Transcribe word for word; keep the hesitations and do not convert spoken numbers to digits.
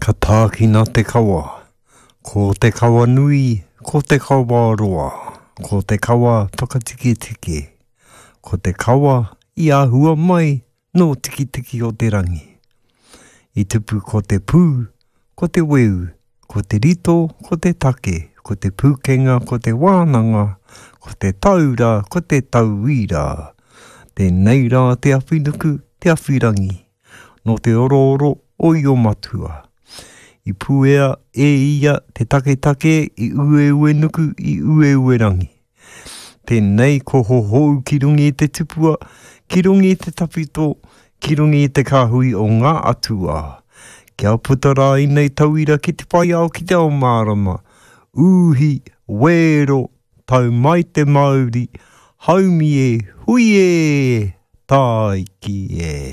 Ka tākina te kawa, ko te kawa nui, ko te kawa roa, ko te kawa whakatiki tiki, ko te kawa i ahua mai no tiki tiki o te rangi. I tupu ko te pū, ko te weu, ko te rito, ko te take, ko te pūkenga, ko te wānanga, ko te taura, ko te tauira. Tēnei rā te awhinuku, te awhirangi, no te oro-oro o i o matua. I puea e ia te take-take i ue ue nuku i ue ue rangi. Tēnei ko hohou ki rungi i te tupua, ki rungi i te tapito, ki rungi i te kāhui o ngā atua. Kia putara i nei tauira ki te pai ao ki te ao mārama. Uhi, wero, tau mai te Māori, haumi e, hui e, taiki e.